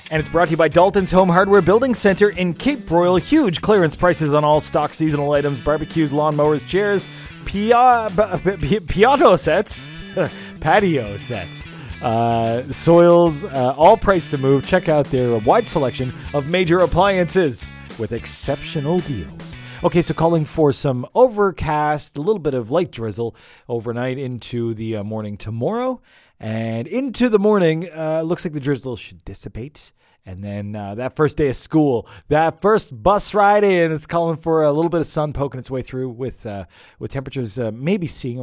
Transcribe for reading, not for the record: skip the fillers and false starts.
And it's brought to you by Dalton's Home Hardware Building Center in Cape Royal. Huge clearance prices on all stock seasonal items, barbecues, lawnmowers, chairs, patio sets, soils, all priced to move. Check out their wide selection of major appliances with exceptional deals. Okay, so calling for some overcast, a little bit of light drizzle overnight into the morning tomorrow. And into the morning, looks like the drizzle should dissipate. And then that first day of school, that first bus ride in, it's calling for a little bit of sun poking its way through with temperatures maybe seeing